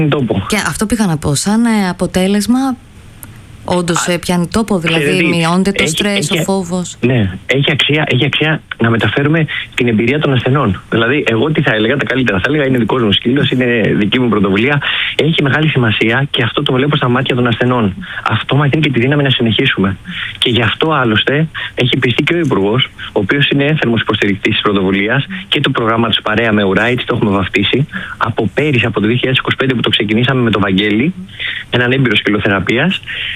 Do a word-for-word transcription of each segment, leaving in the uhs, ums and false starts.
τόπο. Και αυτό πήγα να πω, σαν ε, αποτέλεσμα, όντως ε, πιάνει τόπο, δηλαδή ξέρετε, μειώνεται το έχει, στρες, έχει, ο φόβος. Ναι, έχει αξία, έχει αξία να μεταφέρουμε την εμπειρία των ασθενών. Δηλαδή, εγώ τι θα έλεγα, τα καλύτερα θα έλεγα, είναι δικός μου σκύλος, είναι δική μου πρωτοβουλία. Έχει μεγάλη σημασία και αυτό το βλέπω στα μάτια των ασθενών. Αυτό μας δίνει και τη δύναμη να συνεχίσουμε. Και γι' αυτό άλλωστε έχει πιστεί και ο Υπουργός, ο οποίος είναι ένθερμος υποστηρικτής της πρωτοβουλίας και του προγράμματος Παρέα με Ουρά, έτσι το έχουμε βαφτίσει, από πέρυσι, από το δύο χιλιάδες είκοσι πέντε που το ξεκινήσαμε με τον Βαγγέλη, έναν έμπειρο σκυλοθεραπείας.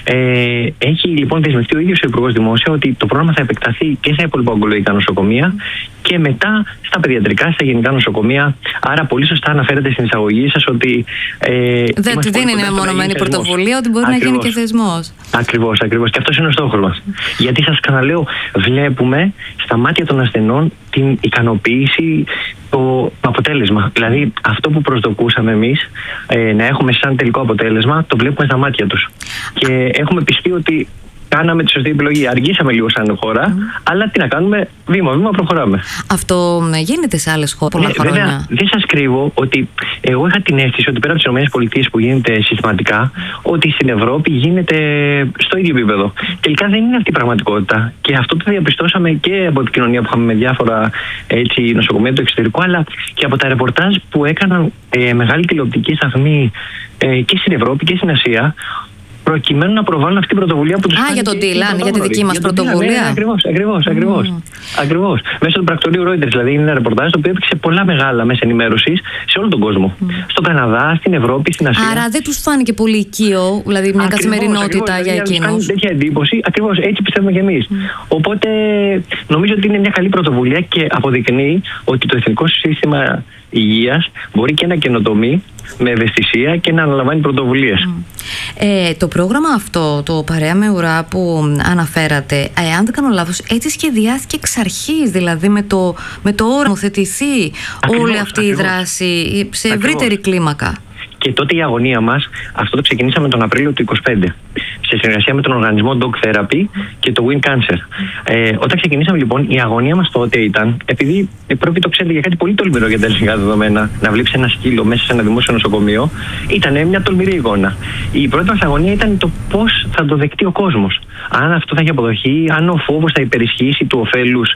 Ε, έχει λοιπόν δεσμευτεί ο ίδιος ο Υπουργός Δημόσια ότι το πρόγραμμα θα επεκταθεί και στα υπόλοιπα ογκολογικά νοσοκομεία και μετά στα παιδιατρικά, στα γενικά νοσοκομεία. Άρα, πολύ σωστά αναφέρετε στην εισαγωγή σας ότι. Ε, δεν δεν είναι μεμονωμένη πρωτοβουλία, ότι μπορεί ακριβώς να γίνει και θεσμός. Ακριβώς, ακριβώς. Και αυτός είναι ο στόχος μας. Γιατί σας ξαναλέω, βλέπουμε στα μάτια των ασθενών την ικανοποίηση, το αποτέλεσμα. Δηλαδή, αυτό που προσδοκούσαμε εμείς ε, να έχουμε σαν τελικό αποτέλεσμα, το βλέπουμε στα μάτια τους. Και έχουμε πιστεί ότι κάναμε τη σωστή επιλογή. Αργήσαμε λίγο σαν χώρα, mm. αλλά τι να κάνουμε, βήμα-βήμα προχωράμε. Αυτό γίνεται σε άλλες χώρες πολλά ναι, χρόνια. Βέβαια, δεν σας κρύβω ότι εγώ είχα την αίσθηση ότι πέρα από τις ΗΠΑ που γίνεται συστηματικά, ότι στην Ευρώπη γίνεται στο ίδιο επίπεδο. Τελικά δεν είναι αυτή η πραγματικότητα. Και αυτό το διαπιστώσαμε και από επικοινωνία που είχαμε με διάφορα έτσι, νοσοκομεία του εξωτερικού, αλλά και από τα ρεπορτάζ που έκαναν ε, μεγάλη τηλεοπτική σταθμή ε, και στην Ευρώπη και στην Ασία, προκειμένου να προβάλλουν αυτή την πρωτοβουλία που τους Α, για τον Ντίλαν, για τη δική μας πρωτοβουλία. Ναι, ακριβώς, ακριβώς, ακριβώς. Mm. ακριβώς. Μέσω του πρακτορείου Reuters, δηλαδή, είναι ένα ρεπορτάζ το οποίο έπαιξε πολλά μεγάλα μέσα ενημέρωσης σε όλο τον κόσμο. Mm. Στον Καναδά, στην Ευρώπη, στην Ασία. Άρα δεν τους φάνηκε πολύ οικείο, δηλαδή μια ακριβώς, καθημερινότητα ακριβώς, για εκείνους. Κάνει τέτοια εντύπωση, ακριβώς έτσι πιστεύουμε κι εμείς. Mm. Οπότε νομίζω ότι είναι μια καλή πρωτοβουλία και αποδεικνύει ότι το Εθνικό Σύστημα Υγείας μπορεί και να καινοτομεί με ευαισθησία και να αναλαμβάνει πρωτοβουλίες. Mm. Ε, το πρόγραμμα αυτό, το Παρέα με Ουρά που αναφέρατε, ε, αν δεν κάνω λάθος, έτσι σχεδιάστηκε εξ αρχής, δηλαδή με το, με το όραμα θετηθεί όλη αυτή ακριβώς, η δράση σε ευρύτερη κλίμακα. Και τότε η αγωνία μας, αυτό το ξεκινήσαμε τον Απρίλιο του είκοσι πέντε, σε συνεργασία με τον οργανισμό Dog Therapy και το Win Cancer. Ε, όταν ξεκινήσαμε λοιπόν, η αγωνία μας τότε ήταν, επειδή πρέπει το ξέρετε για κάτι πολύ τολμηρό για τα ελληνικά δεδομένα, να βλέπεις ένα σκύλο μέσα σε ένα δημόσιο νοσοκομείο, ήταν μια τολμηρή εικόνα. Η πρώτη μας αγωνία ήταν το πώς θα το δεκτεί ο κόσμος. Αν αυτό θα έχει αποδοχή, αν ο φόβος θα υπερισχύσει του ωφέλους,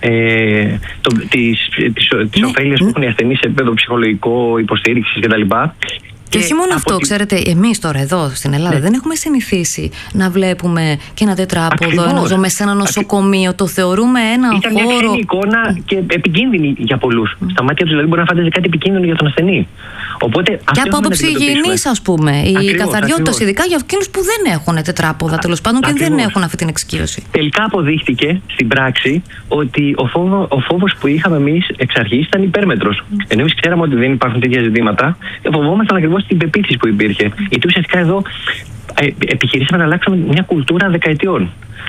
ε, τις, τις, τις ναι. ωφέλειες που έχουν οι ασθενείς σε επίπεδο ψυχολογικό, υποστήριξης κτλ. Και όχι μόνο αυτό, τη... ξέρετε, εμείς τώρα εδώ στην Ελλάδα ναι. δεν έχουμε συνηθίσει να βλέπουμε και ένα τετράποδο, ένα ζώο μέσα σε ένα νοσοκομείο. Ακ... Το θεωρούμε ένα Ήταν χώρο. Ήταν μια εικόνα και επικίνδυνη για πολλούς. Mm. Στα μάτια τους δηλαδή μπορεί να φαντάζει κάτι επικίνδυνο για τον ασθενή. Οπότε, και από άποψη υγιεινής, ας πούμε. Ακριβώς, η καθαριότητα, ειδικά για εκείνους που δεν έχουν τετράποδα, τέλος πάντων, και δεν έχουν αυτή την εξοικείωση. Τελικά αποδείχτηκε στην πράξη ότι ο, φόβο, ο φόβος που είχαμε εμείς εξ αρχής ήταν υπέρμετρος. Mm. Ενώ εμείς ξέραμε ότι δεν υπάρχουν τέτοια ζητήματα, φοβόμασταν ακριβώς την πεποίθηση που υπήρχε. Mm. Γιατί ουσιαστικά εδώ ε, επιχειρήσαμε να αλλάξουμε μια κουλτούρα δεκαετιών.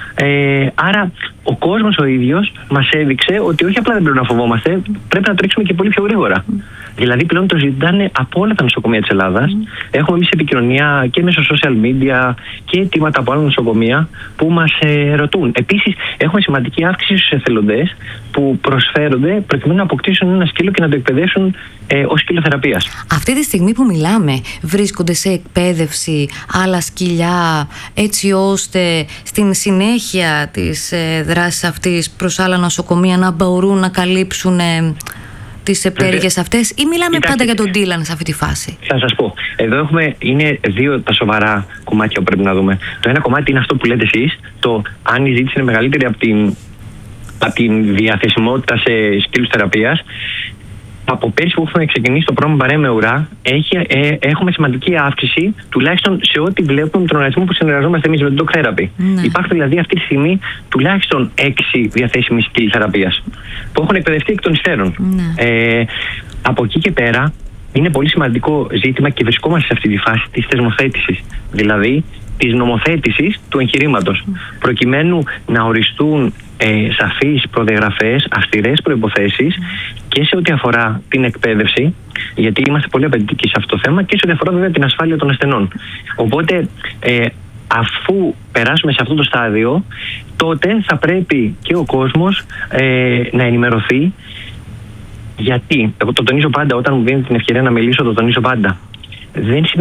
Ε, άρα ο κόσμος ο ίδιος μας έδειξε ότι όχι απλά δεν πρέπει να φοβόμαστε, πρέπει να τρέξουμε και πολύ πιο γρήγορα. Mm. Δηλαδή πλέον το ζητάνε από όλα τα νοσοκομεία της Ελλάδας. Mm. Έχουμε εμείς επικοινωνία και μέσω social media και αιτήματα από άλλα νοσοκομεία που μας ε, ρωτούν. Επίσης έχουμε σημαντική αύξηση στους εθελοντές που προσφέρονται προκειμένου να αποκτήσουν ένα σκύλο και να το εκπαιδεύσουν ε, ως σκυλοθεραπείας. Αυτή τη στιγμή που μιλάμε βρίσκονται σε εκπαίδευση άλλα σκυλιά έτσι ώστε στην συνέχεια της ε, δράσης αυτής προς άλλα νοσοκομεία να μπορούν να καλύψουν ε, τις πτέρυγες αυτές, ή μιλάμε Κοιτάξτε, πάντα για τον Ντίλαν σε αυτή τη φάση? Θα σας πω. Εδώ έχουμε, είναι δύο τα σοβαρά κομμάτια που πρέπει να δούμε. Το ένα κομμάτι είναι αυτό που λέτε εσείς, το αν η ζήτηση είναι μεγαλύτερη από την, από την διαθεσιμότητα σε σκύλους θεραπείας. Από πέρσι που έχουμε ξεκινήσει το πρόγραμμα Παρέα με Ουρά, έχει, ε, έχουμε σημαντική αύξηση, τουλάχιστον σε ό,τι βλέπουμε με τον οργανισμό που συνεργαζόμαστε εμείς με τον Dog Therapy. Ναι. Υπάρχουν δηλαδή αυτή τη στιγμή τουλάχιστον έξι διαθέσιμοι σκύλοι θεραπείας που έχουν εκπαιδευτεί εκ των υστέρων. Ναι. Ε, από εκεί και πέρα είναι πολύ σημαντικό ζήτημα και βρισκόμαστε σε αυτή τη φάση της θεσμοθέτησης, δηλαδή της νομοθέτησης του εγχειρήματος, mm. προκειμένου να οριστούν ε, σαφείς προδιαγραφές, αυστηρές προϋποθέσεις mm. και σε ό,τι αφορά την εκπαίδευση, γιατί είμαστε πολύ απαιτητικοί σε αυτό το θέμα, και σε ό,τι αφορά βέβαια την ασφάλεια των ασθενών. Οπότε ε, αφού περάσουμε σε αυτό το στάδιο, τότε θα πρέπει και ο κόσμος ε, να ενημερωθεί. Γιατί, εγώ το τονίζω πάντα, όταν μου δίνει την ευκαιρία να μιλήσω, το τονίζω πάντα. Δεν